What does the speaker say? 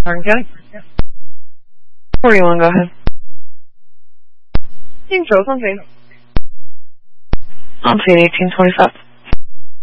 Martin County. Where do you want to go ahead? You can throw something. I'm seeing 1825.